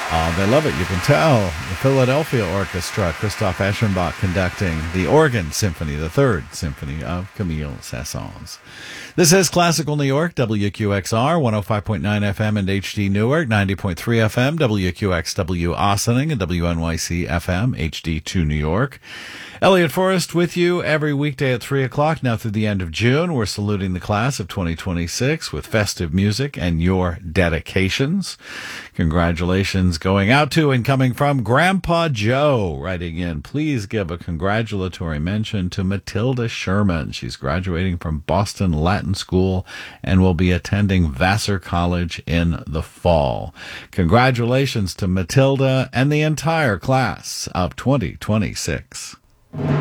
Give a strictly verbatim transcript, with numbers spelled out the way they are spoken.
Oh, they love it. You can tell. The Philadelphia Orchestra, Christoph Eschenbach conducting the Organ Symphony, the third symphony of Camille Saint-Saëns. This is Classical New York, W Q X R, one oh five point nine F M and H D Newark, ninety point three F M, W Q X W Ossining, and W N Y C F M, H D two New York. Elliot Forrest with you every weekday at three o'clock now through the end of June. We're saluting the class of twenty twenty-six with festive music and your dedications. Congratulations going out to and coming from Grandpa Joe, writing in. Please give a congratulatory mention to Matilda Sherman. She's graduating from Boston Latin School and will be attending Vassar College in the fall. Congratulations to Matilda and the entire class of twenty twenty-six.